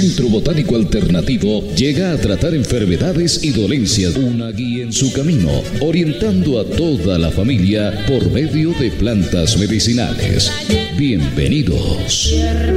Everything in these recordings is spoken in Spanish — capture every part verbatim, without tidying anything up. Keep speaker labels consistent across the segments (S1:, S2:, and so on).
S1: Centro Botánico Alternativo llega a tratar enfermedades y dolencias, una guía en su camino, orientando a toda la familia por medio de plantas medicinales. Bienvenidos.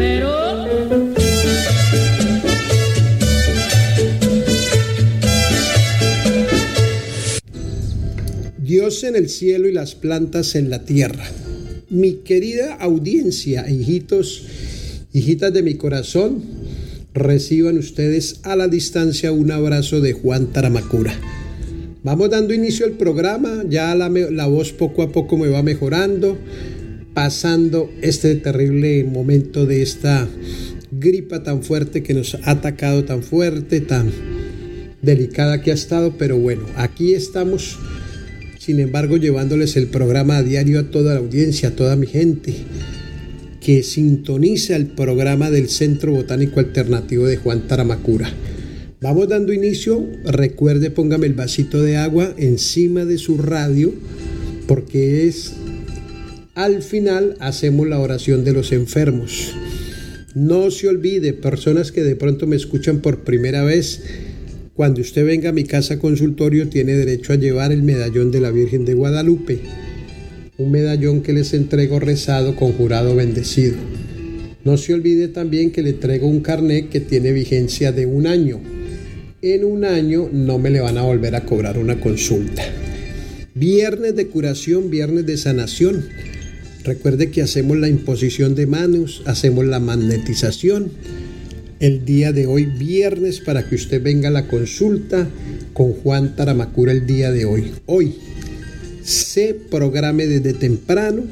S2: Dios en el cielo y las plantas en la tierra. Mi querida audiencia, hijitos, hijitas de mi corazón, reciban ustedes a la distancia un abrazo de Juan Taramacura. Vamos dando inicio al programa, ya la, la voz poco a poco me va mejorando, pasando este terrible momento de esta gripa tan fuerte que nos ha atacado, tan fuerte, tan delicada que ha estado, pero bueno, aquí estamos, sin embargo, llevándoles el programa a diario a toda la audiencia, a toda mi gente que sintoniza el programa del Centro Botánico Alternativo de Juan Taramacura. Vamos dando inicio. Recuerde, póngame el vasito de agua encima de su radio, porque es al final hacemos la oración de los enfermos. No se olvide, personas que de pronto me escuchan por primera vez, cuando usted venga a mi casa consultorio tiene derecho a llevar el medallón de la Virgen de Guadalupe, un medallón que les entrego rezado con jurado bendecido. No se olvide también que le traigo un carnet que tiene vigencia de un año. En un año no me le van a volver a cobrar una consulta. Viernes de curación, viernes de sanación. Recuerde que hacemos la imposición de manos, hacemos la magnetización. El día de hoy, viernes, para que usted venga a la consulta con Juan Taramacura el día de hoy. Hoy se programe desde temprano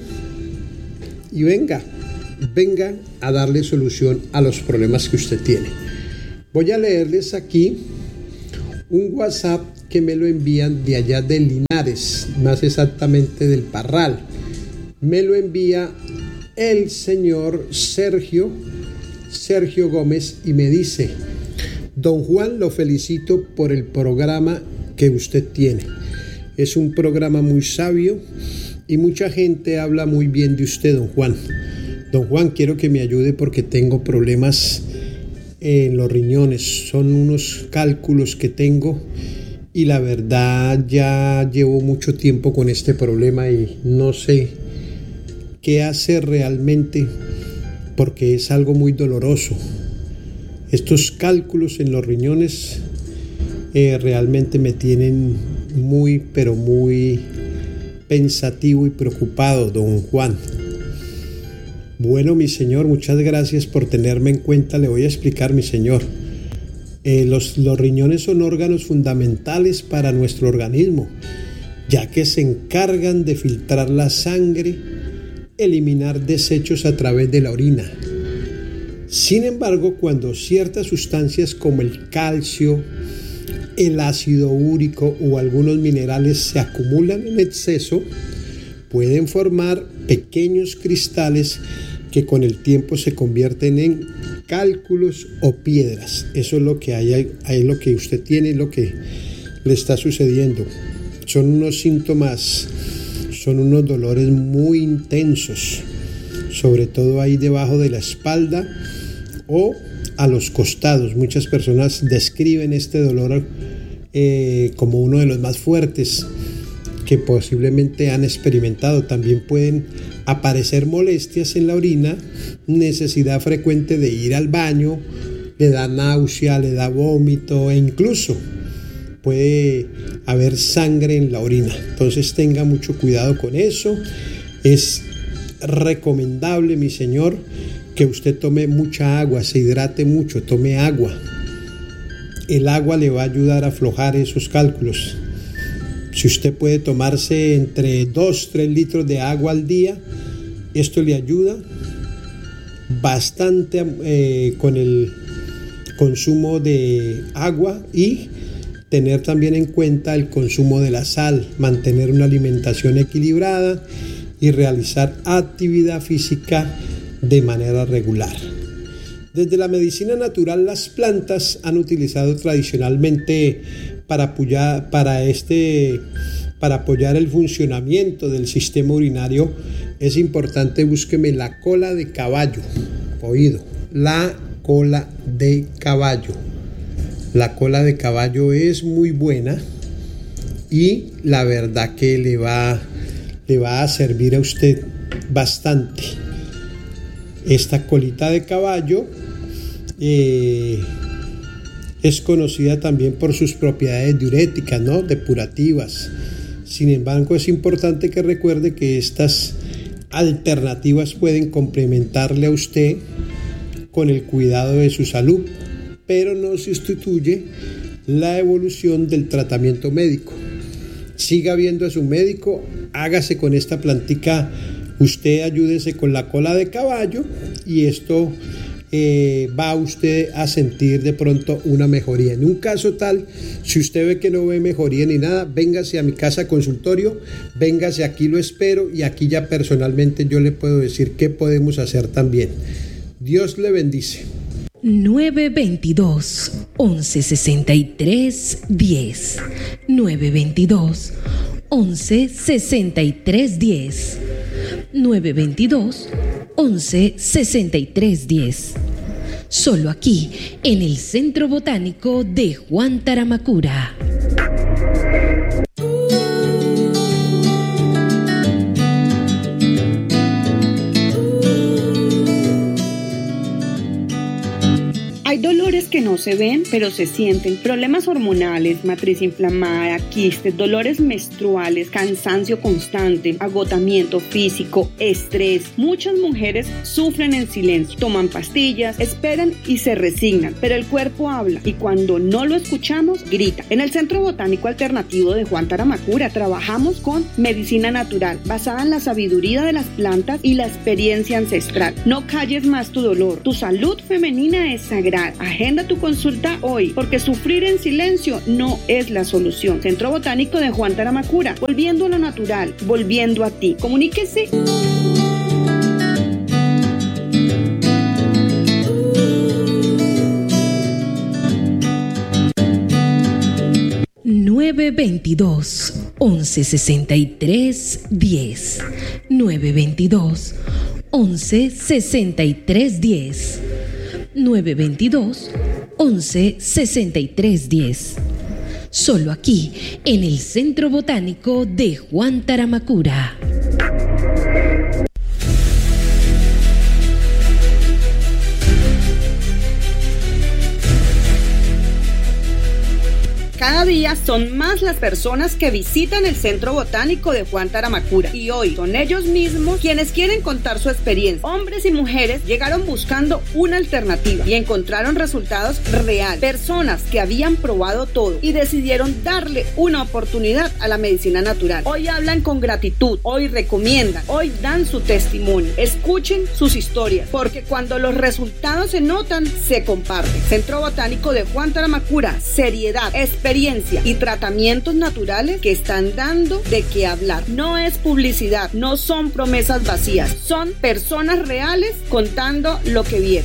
S2: y venga, venga a darle solución a los problemas que usted tiene. Voy a leerles aquí un WhatsApp que me lo envían de allá de Linares, más exactamente del Parral. Me lo envía el señor Sergio, Sergio Gómez, y me dice: don Juan, lo felicito por el programa que usted tiene. Es un programa muy sabio y mucha gente habla muy bien de usted, don Juan. Don Juan, quiero que me ayude porque tengo problemas en los riñones. Son unos cálculos que tengo y la verdad ya llevo mucho tiempo con este problema y no sé qué hacer realmente porque es algo muy doloroso. Estos cálculos en los riñones eh, realmente me tienen muy, pero muy pensativo y preocupado, don Juan. Bueno, mi señor, muchas gracias por tenerme en cuenta. Le voy a explicar, mi señor. Eh, los, los riñones son órganos fundamentales para nuestro organismo, ya que se encargan de filtrar la sangre, eliminar desechos a través de la orina. Sin embargo, cuando ciertas sustancias como el calcio, el ácido úrico o algunos minerales se acumulan en exceso, pueden formar pequeños cristales que con el tiempo se convierten en cálculos o piedras. Eso es lo que hay, hay lo que usted tiene, lo que le está sucediendo. Son unos síntomas, son unos dolores muy intensos, sobre todo ahí debajo de la espalda o a los costados. Muchas personas describen este dolor eh, como uno de los más fuertes que posiblemente han experimentado. También pueden aparecer molestias en la orina, necesidad frecuente de ir al baño, le da náusea, le da vómito e incluso puede haber sangre en la orina. Entonces tenga mucho cuidado con eso. Es recomendable, mi señor, que usted tome mucha agua, se hidrate mucho, tome agua. El agua le va a ayudar a aflojar esos cálculos. Si usted puede tomarse entre dos a tres litros de agua al día, esto le ayuda bastante eh, con el consumo de agua y tener también en cuenta el consumo de la sal, mantener una alimentación equilibrada y realizar actividad física de manera regular. Desde la medicina natural, las plantas han utilizado tradicionalmente para apoyar, para este, para apoyar el funcionamiento del sistema urinario. Es importante, búsqueme la cola de caballo, oído, la cola de caballo. La cola de caballo es muy buena y la verdad que le va, le va a servir a usted bastante. Esta colita de caballo eh, es conocida también por sus propiedades diuréticas, ¿no? Depurativas. Sin embargo, es importante que recuerde que estas alternativas pueden complementarle a usted con el cuidado de su salud, pero no sustituye la evolución del tratamiento médico. Siga viendo a su médico, hágase con esta plantica, usted ayúdese con la cola de caballo y esto eh, va usted a sentir de pronto una mejoría. En un caso tal, si usted ve que no ve mejoría ni nada, véngase a mi casa consultorio, véngase, aquí lo espero y aquí ya personalmente yo le puedo decir qué podemos hacer también. Dios le bendice.
S3: nueve veintidós, once sesenta y tres, diez. nueve veintidós, once sesenta y tres, diez. nueve veintidós, once sesenta y tres, diez. Solo aquí, en el Centro Botánico de Juan Taramacura.
S4: Hay dolores que no se ven, pero se sienten. Problemas hormonales, matriz inflamada, quistes, dolores menstruales, cansancio constante, agotamiento físico, estrés. Muchas mujeres sufren en silencio, toman pastillas, esperan y se resignan, pero el cuerpo habla y cuando no lo escuchamos, grita. En el Centro Botánico Alternativo de Juan Taramacura trabajamos con medicina natural, basada en la sabiduría de las plantas y la experiencia ancestral. No calles más tu dolor. Tu salud femenina es sagrada. Agenda tu consulta hoy, porque sufrir en silencio no es la solución. Centro Botánico de Juan Taramacura, volviendo a lo natural, volviendo a ti. Comuníquese.
S3: nueve veintidós, once sesenta y tres, diez. nueve veintidós, once sesenta y tres, diez. nueve veintidós, once sesenta y tres, diez. Solo aquí, en el Centro Botánico de Juan Taramacura.
S4: Cada día son más las personas que visitan el Centro Botánico de Juan Taramacura y hoy son ellos mismos quienes quieren contar su experiencia. Hombres y mujeres llegaron buscando una alternativa y encontraron resultados reales. Personas que habían probado todo y decidieron darle una oportunidad a la medicina natural. Hoy hablan con gratitud, hoy recomiendan, hoy dan su testimonio. Escuchen sus historias, porque cuando los resultados se notan, se comparten. Centro Botánico de Juan Taramacura, seriedad, experiencia y tratamientos naturales que están dando de qué hablar. No es publicidad, no son promesas vacías, son personas reales contando lo que vieron.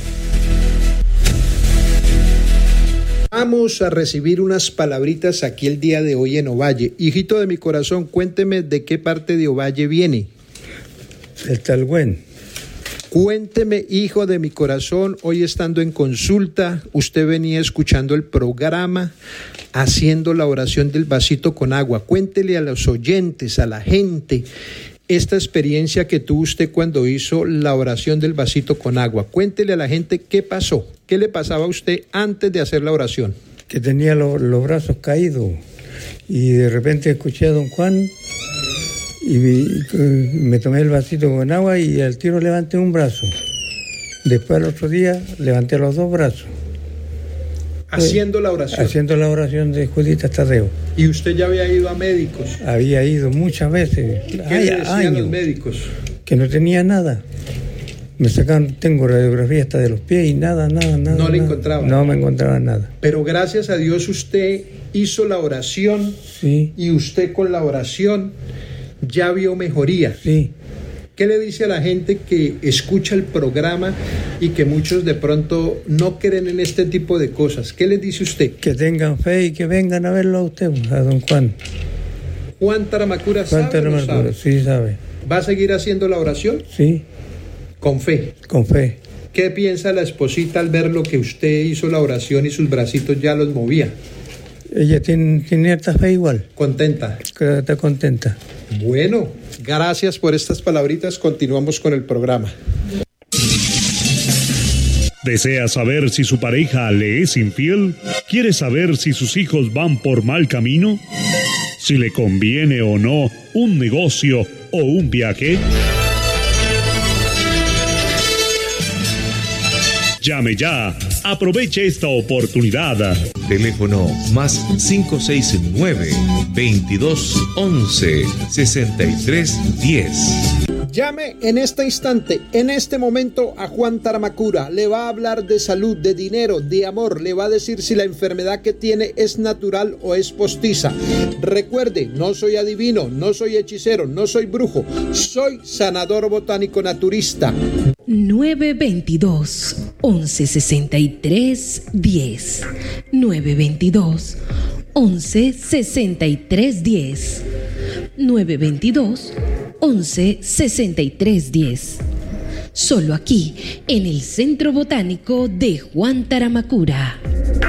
S2: Vamos a recibir unas palabritas aquí el día de hoy en Ovalle. Hijito de mi corazón, cuénteme de qué parte de Ovalle viene.
S5: El Talgüén.
S2: Cuénteme, hijo de mi corazón, hoy estando en consulta, usted venía escuchando el programa, haciendo la oración del vasito con agua. Cuéntele a los oyentes, a la gente, esta experiencia que tuvo usted cuando hizo la oración del vasito con agua. Cuéntele a la gente qué pasó, qué le pasaba a usted antes de hacer la oración.
S5: Que tenía lo, los brazos caídos y de repente escuché a don Juan y me tomé el vasito con agua y al tiro levanté un brazo. Después al otro día levanté los dos brazos.
S2: Haciendo la oración.
S5: Haciendo la oración de Juditas Tadeo.
S2: ¿Y usted ya había ido a médicos?
S5: Había ido muchas veces.
S2: ¿Qué Ay, le decían años, los médicos?
S5: Que no tenía nada. Me sacaron, tengo radiografía hasta de los pies y nada, nada, nada.
S2: No le
S5: nada.
S2: encontraba.
S5: No me encontraba nada.
S2: Pero gracias a Dios usted hizo la oración.
S5: Sí.
S2: Y usted con la oración ya vio mejoría.
S5: Sí.
S2: ¿Qué le dice a la gente que escucha el programa y que muchos de pronto no creen en este tipo de cosas? ¿Qué les dice usted?
S5: Que tengan fe y que vengan a verlo a usted, a don Juan.
S2: ¿Juan Taramacura sabe
S5: Juan Taramacura,
S2: o no sabe?
S5: Sí sabe.
S2: ¿Va a seguir haciendo la oración?
S5: Sí.
S2: Con fe.
S5: Con fe.
S2: ¿Qué piensa la esposita al ver lo que usted hizo la oración y sus bracitos ya los movía?
S5: Ella tiene, tiene harta fe igual.
S2: ¿Contenta?
S5: Está contenta.
S2: Bueno, gracias por estas palabritas. Continuamos con el programa.
S6: ¿Desea saber si su pareja le es infiel? ¿Quiere saber si sus hijos van por mal camino? ¿Si le conviene o no un negocio o un viaje? Llame ya. Aproveche esta oportunidad.
S7: Teléfono más cinco seis nueve, veintidós once, sesenta y tres diez.
S2: Llame en este instante, en este momento a Juan Taramacura. Le va a hablar de salud, de dinero, de amor. Le va a decir si la enfermedad que tiene es natural o es postiza. Recuerde, no soy adivino, no soy hechicero, no soy brujo. Soy sanador botánico naturista.
S3: nueve veintidós, once sesenta y tres diez. nueve veintidós, once sesenta y tres diez. nueve veintidós, once sesenta y tres diez. Solo aquí, en el Centro Botánico de Juan Taramacura.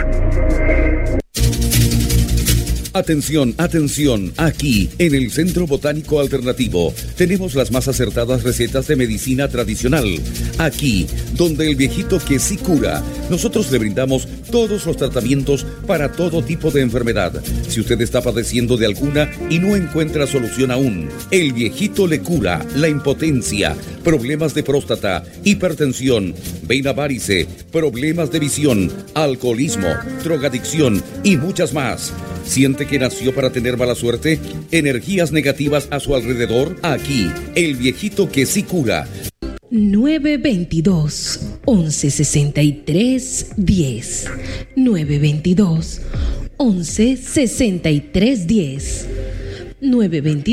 S1: Atención, atención, aquí en el Centro Botánico Alternativo tenemos las más acertadas recetas de medicina tradicional. Aquí, donde el viejito que sí cura, nosotros le brindamos todos los tratamientos para todo tipo de enfermedad. Si usted está padeciendo de alguna y no encuentra solución aún, el viejito le cura la impotencia, problemas de próstata, hipertensión, vena varice, problemas de visión, alcoholismo, drogadicción y muchas más. ¿Siente que nació para tener mala suerte? ¿Energías negativas a su alrededor? Aquí, el viejito que sí cura.
S3: nueve veintidós, once sesenta y tres diez. nueve veintidós, once sesenta y tres diez. nueve veintidós